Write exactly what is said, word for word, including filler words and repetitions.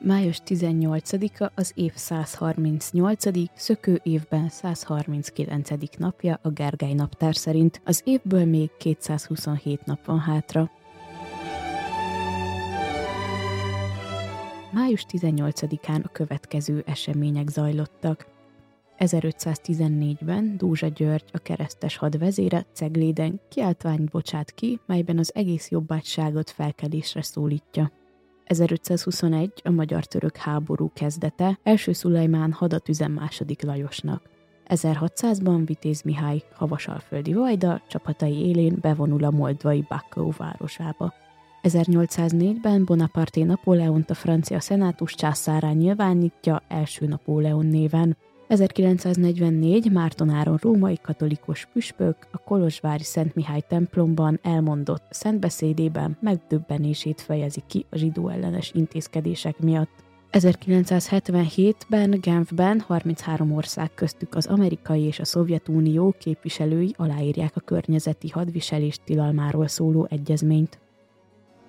Május tizennyolcadika az év százharmincnyolcadik szökő évben százharminckilencedik napja a Gergely naptár szerint. Az évből még kétszázhuszonhét nap van hátra. Május tizennyolcadikán a következő események zajlottak. ezerötszáztizennégyben Dózsa György, a keresztes hadvezére Cegléden kiáltványt bocsát ki, melyben az egész jobbágyságot felkelésre szólítja. ezerötszázhuszonegy a magyar-török háború kezdete, első Szulajmán hadat üzem második Lajosnak. ezerhatszázban Vitéz Mihály, havasalföldi vajda, csapatai élén bevonul a moldvai Bakkó városába. ezernyolcszáznégyben Bonaparte Napóleont a francia szenátus császárrá nyilvánítja első Napóleon néven. ezerkilencszáznegyvennégy Márton Áron római katolikus püspök a kolozsvári Szent Mihály templomban elmondott szentbeszédében megdöbbenését fejezi ki a zsidó ellenes intézkedések miatt. ezerkilencszázhetvenhétben Genfben harminchárom ország köztük az amerikai és a Szovjetunió képviselői aláírják a környezeti hadviselés tilalmáról szóló egyezményt.